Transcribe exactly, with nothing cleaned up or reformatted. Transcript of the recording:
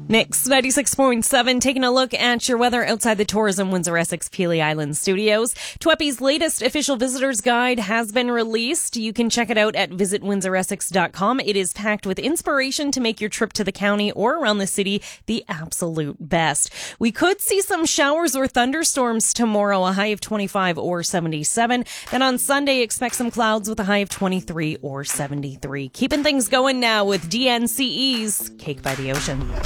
Mix ninety-six point seven, taking a look at your weather outside the Tourism Windsor Essex Peely Island Studios. T W E P's latest official visitors guide has been released. You can check it out at visit windsor essex dot com. It is packed with inspiration to make your trip to the county or around the city the absolute best. We could see some showers or thunderstorms tomorrow, a high of twenty-five or seventy-seven. Then on Sunday, expect some clouds with a high of twenty-three or seventy-three. Keeping things going now with D N C E's Cake by the Ocean.